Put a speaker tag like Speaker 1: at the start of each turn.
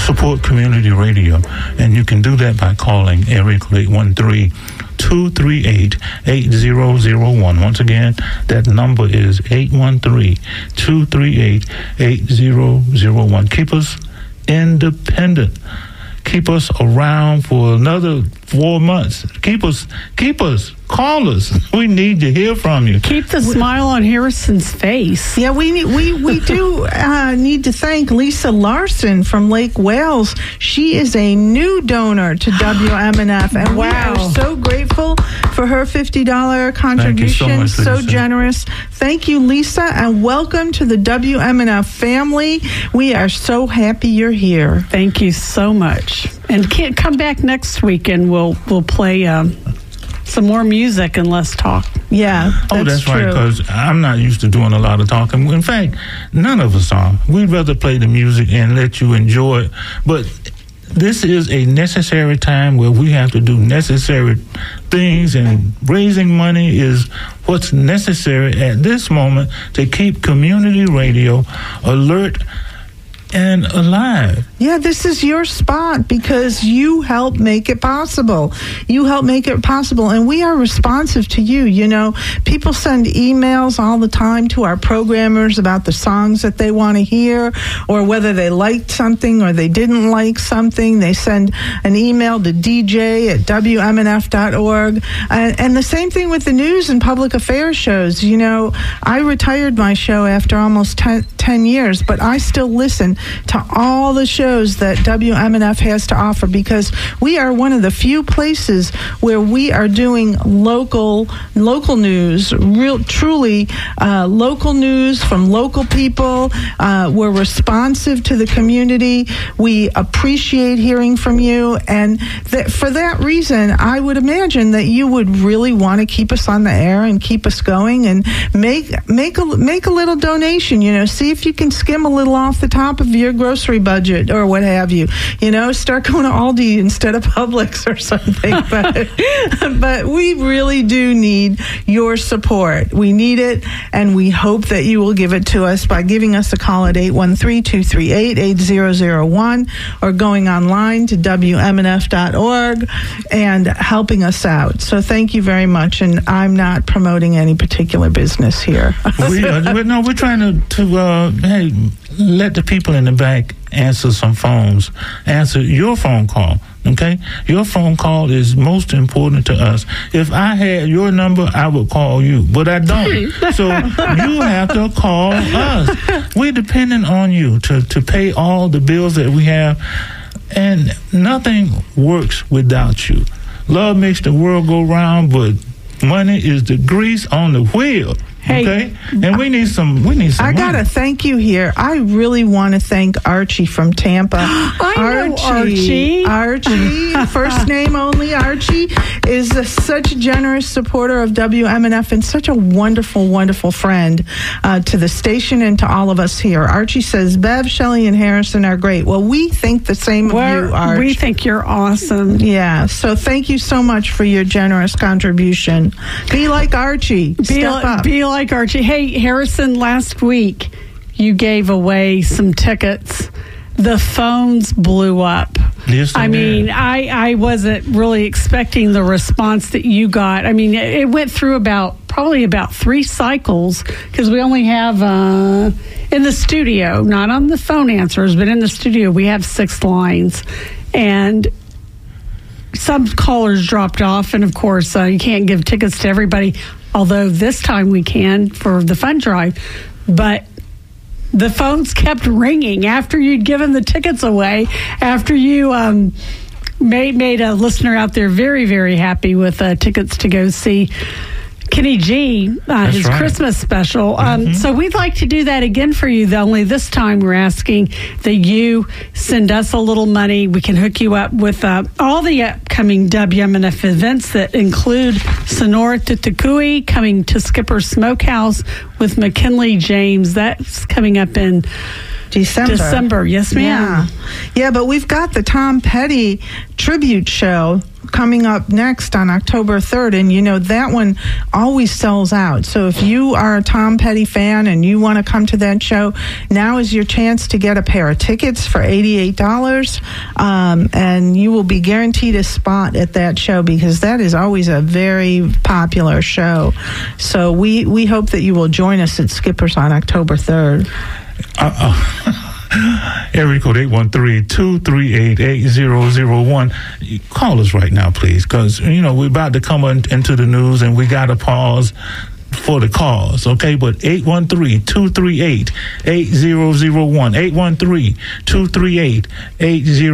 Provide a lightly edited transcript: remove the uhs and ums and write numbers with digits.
Speaker 1: support community radio. And you can do that by calling area code 813-238-8001. Once again, that number is 813-238-8001. Keep us independent. Keep us around for another 4 months. Keep us. Call us. We need to hear from you.
Speaker 2: Keep the smile on Harrison's face.
Speaker 3: Yeah, we do need to thank Lisa Larson from Lake Wales. She is a new donor to WMNF, and we are so grateful for her $50 contribution.
Speaker 1: Thank you so much, Lisa.
Speaker 3: So generous. Thank you, Lisa, and welcome to the WMNF family. We are so happy you're here.
Speaker 2: Thank you so much. And come back next week, and we'll play some more music and less talk.
Speaker 3: Yeah,
Speaker 1: that's true. Right, because I'm not used to doing a lot of talking. In fact, none of us are. We'd rather play the music and let you enjoy it. But this is a necessary time where we have to do necessary things, and raising money is what's necessary at this moment to keep community radio alert and alive.
Speaker 3: Yeah, this is your spot because you help make it possible. You help make it possible, and we are responsive to you. You know, people send emails all the time to our programmers about the songs that they want to hear, or whether they liked something or they didn't like something. They send an email to dj@wmnf.org. And the same thing with the news and public affairs shows. You know, I retired my show after almost 10 years, but I still listen to all the shows that WMNF has to offer, because we are one of the few places where we are doing local news, truly local news from local people. We're responsive to the community. We appreciate hearing from you, and for that reason, I would imagine that you would really want to keep us on the air and keep us going, and make a little donation. You know, see if you can skim a little off the top of your grocery budget or what have you. You know, start going to Aldi instead of Publix or something. But we really do need your support. We need it, and we hope that you will give it to us by giving us a call at 813-238-8001 or going online to WMNF.org and helping us out. So thank you very much, and I'm not promoting any particular business here.
Speaker 1: We're trying to let the people in the back answer some phones. Answer your phone call, okay? Your phone call is most important to us. If I had your number, I would call you, but I don't. So you have to call us. We're depending on you to pay all the bills that we have, and nothing works without you. Love makes the world go round, but money is the grease on the wheel.
Speaker 2: Hey,
Speaker 1: okay, and we need some.
Speaker 3: I gotta thank you here. I really want to thank Archie from Tampa.
Speaker 2: Archie,
Speaker 3: first name only. Archie is such a generous supporter of WMNF and such a wonderful, wonderful friend to the station and to all of us here. Archie says, Bev, Shelley, and Harrison are great. Well, we think the same of you, Archie.
Speaker 2: We think you're awesome.
Speaker 3: Yeah, so thank you so much for your generous contribution. Be like Archie. Step up.
Speaker 2: Be like Archie. Hey, Harrison, last week you gave away some tickets. The phones blew up.
Speaker 1: Yes,
Speaker 2: I mean, I wasn't really expecting the response that you got. I mean, it went through probably about 3 cycles, because we only have in the studio, not on the phone answers, but in the studio we have 6 lines, and some callers dropped off, and of course you can't give tickets to everybody, although this time we can for the fund drive. But the phones kept ringing after you'd given the tickets away, after you made a listener out there very, very happy with tickets to go see Kenny G, his right. Christmas special. So we'd like to do that again for you, though, only this time we're asking that you send us a little money. We can hook you up with all the upcoming WMNF events that include Sonora Tutukui, coming to Skipper Smokehouse with McKinley James. That's coming up in December, yes, ma'am.
Speaker 3: Yeah, but we've got the Tom Petty tribute show coming up next on October 3rd, and you know that one always sells out. So if you are a Tom Petty fan and you want to come to that show, now is your chance to get a pair of tickets for $88, and you will be guaranteed a spot at that show because that is always a very popular show. So we hope that you will join us at Skipper's on October 3rd.
Speaker 1: Area code 813-238-8001. Call us right now, please, because, you know, we're about to come into the news and we got to pause for the calls, okay? But 813-238-8001. 813-238-8001.